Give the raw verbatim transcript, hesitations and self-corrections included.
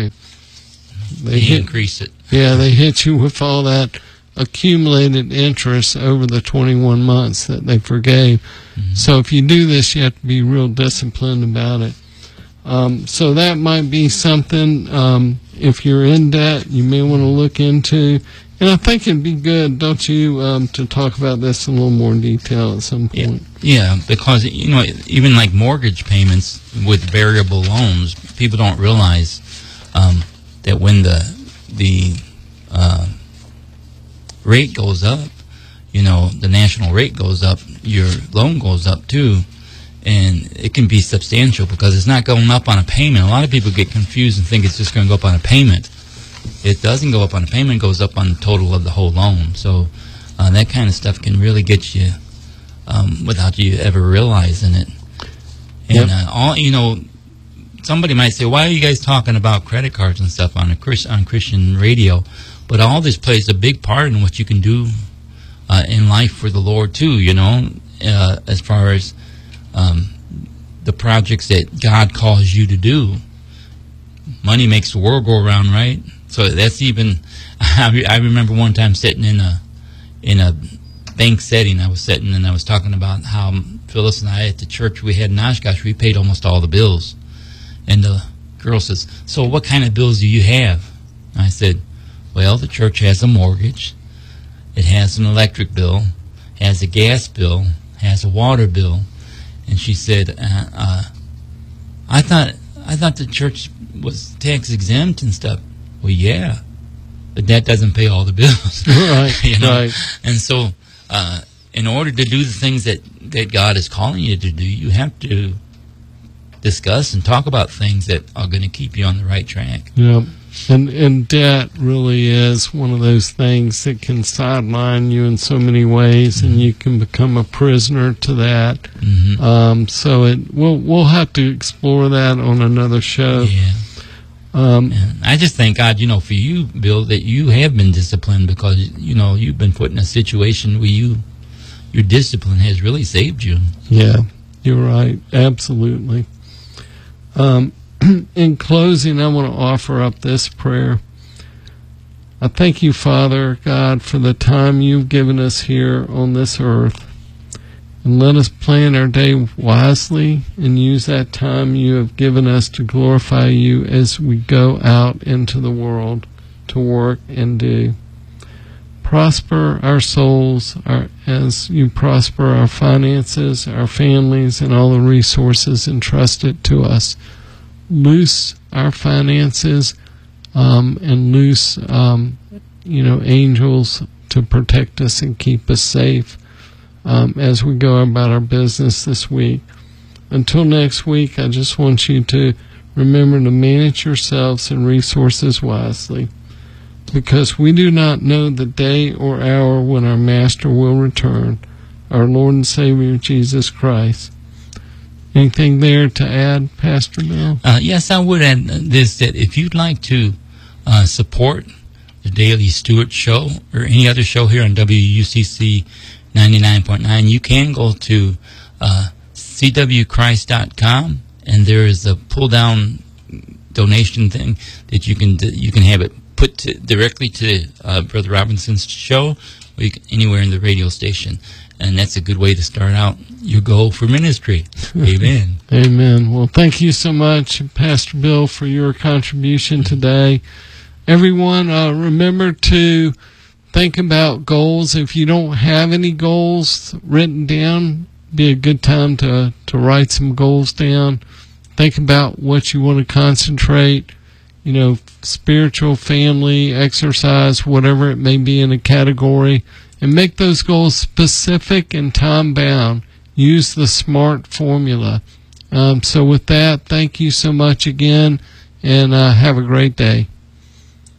it. They, they hit, increase it. Yeah, they hit you with all that accumulated interest over the twenty-one months that they forgave. Mm-hmm. So if you do this, you have to be real disciplined about it. Um, so that might be something, um, if you're in debt, you may want to look into. And I think it'd be good, don't you, um, to talk about this in a little more detail at some point. Yeah, yeah, because, you know, even like mortgage payments with variable loans, people don't realize um, that when the the uh, rate goes up, you know, the national rate goes up, your loan goes up too. And it can be substantial because it's not going up on a payment. A lot of people get confused and think it's just going to go up on a payment. It doesn't go up on a payment; it goes up on the total of the whole loan. So uh, that kind of stuff can really get you um, without you ever realizing it. And yep. uh, all you know, somebody might say, "Why are you guys talking about credit cards and stuff on a Chris, on Christian radio?" But all this plays a big part in what you can do uh, in life for the Lord too. You know, uh, as far as Um, the projects that God calls you to do. Money makes the world go around, right? So that's even. I, re- I remember one time sitting in a in a bank setting. I was sitting and I was talking about how Phyllis and I at the church we had in Oshkosh, we paid almost all the bills. And the girl says, "So what kind of bills do you have?" I said, "Well, the church has a mortgage. It has an electric bill, has a gas bill, has a water bill." And she said, uh, uh, "I thought I thought the church was tax exempt and stuff." Well, yeah, but that doesn't pay all the bills, right? You know? Right. And so, uh, in order to do the things that, that God is calling you to do, you have to discuss and talk about things that are going to keep you on the right track. Yep. And and debt really is one of those things that can sideline you in so many ways, mm-hmm. and you can become a prisoner to that. Mm-hmm. Um, so it we'll we'll have to explore that on another show. Yeah. Um, I just thank God, you know, for you, Bill, that you have been disciplined because you know you've been put in a situation where you your discipline has really saved you. Yeah, you're right. Absolutely. Um. In closing, I want to offer up this prayer. I thank you, Father God, for the time you've given us here on this earth. And let us plan our day wisely and use that time you have given us to glorify you as we go out into the world to work and do. Prosper our souls our, as you prosper our finances, our families, and all the resources entrusted to us. Loose our finances um, and loose, um, you know, angels to protect us and keep us safe um, as we go about our business this week. Until next week, I just want you to remember to manage yourselves and resources wisely, because we do not know the day or hour when our Master will return, our Lord and Savior Jesus Christ. Anything there to add, Pastor Bill? Uh, yes, I would add this, that if you'd like to uh, support the Daily Stewart Show or any other show here on W U C C ninety-nine point nine, you can go to uh, c w christ dot com, and there is a pull-down donation thing that you can you can have it put to, directly to uh, Brother Robinson's show, or you can, anywhere in the radio station. And that's a good way to start out your goal for ministry. Amen. Amen. Well, thank you so much, Pastor Bill, for your contribution today. Everyone, uh, remember to think about goals. If you don't have any goals written down, be a good time to, to write some goals down. Think about what you want to concentrate, you know, spiritual, family, exercise, whatever it may be in a category. And make those goals specific and time-bound. Use the SMART formula. Um, so with that, thank you so much again, and uh, have a great day.